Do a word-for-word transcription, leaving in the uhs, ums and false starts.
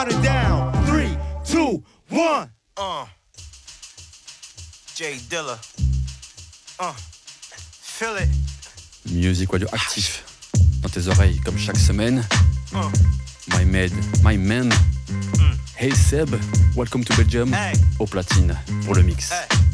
Down, three, two, one. Uh, Jay Dilla. Uh, feel it. Music Radio actif dans tes oreilles comme chaque semaine. Uh, My man, my man. mm. Hey Seb, welcome to Belgium. Hey. Au platine pour le mix. Hey.